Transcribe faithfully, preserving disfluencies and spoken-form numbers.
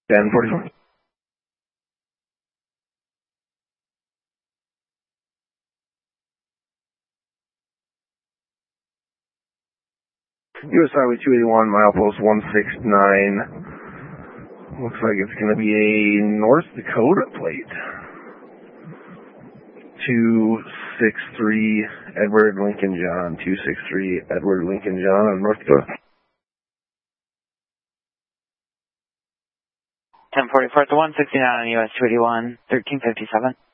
ten forty-four. U S Highway two eighty-one, milepost one six nine. Looks like it's going to be a North Dakota plate. two six three Edward Lincoln John. two six three Edward Lincoln John on North Dakota. ten forty-four to one sixty-nine on U S two eighty-one, thirteen fifty-seven.